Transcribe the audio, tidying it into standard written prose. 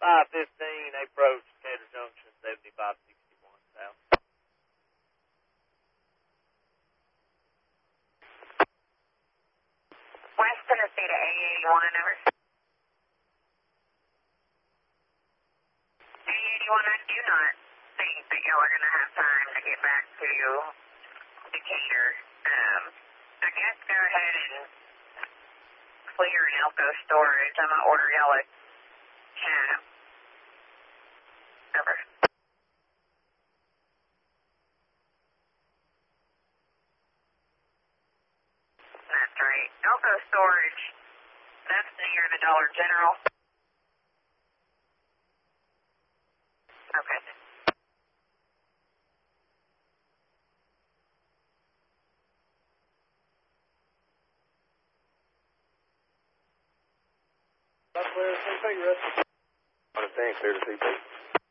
515, approach Taylor Junction, 7561 south. West Tennessee to A81, over. A81, I do not think that y'all are going to have time to get back to Decatur. I guess go ahead and clear an Elko storage. I'm going to order y'all a cab. Over. That's right. Elko storage. That's near the Dollar General. Okay. Understand, clear to CP.